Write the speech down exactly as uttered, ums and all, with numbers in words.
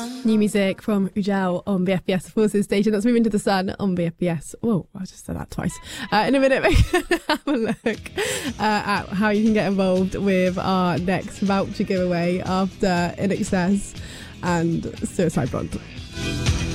New music from Ujel on B F B S Forces Station. Let's move into the sun on B F B S. Whoa, I just said that twice. Uh, in a minute, we're going to have a look uh, at how you can get involved with our next voucher giveaway after I N X S and Suicide Blonde.